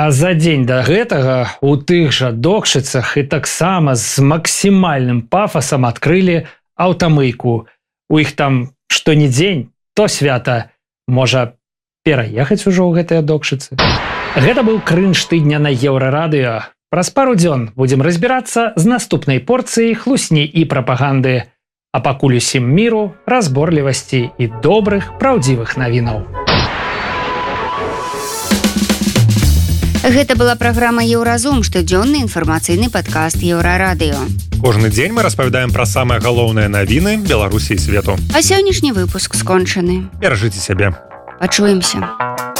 А за дзень да гэтага у тых жа докшыцах і таксама з максімальным пафасам адкрылі аўтамыйку. У іх там што не дзень, то свята. Можа, пераехаць ужо ў гэтыя докшыцы? Гэта быў крынж тыдня на Еўрарадыё. Праз пару дзён будзем разбірацца з наступнай порцыяй хлусні і прапаганды. А пакуль усім міру, разборлівасці і добрых, праўдзівых навінаў. Гэта была праграма «Еўразум», штодзённы інфармацыйны падкаст Еўрарадыё. Кожны дзень мы распавядаем пра самыя галоўныя навіны Беларусі і свету. А сённяшні выпуск скончаны. Беражыце сябе. Пачуемся.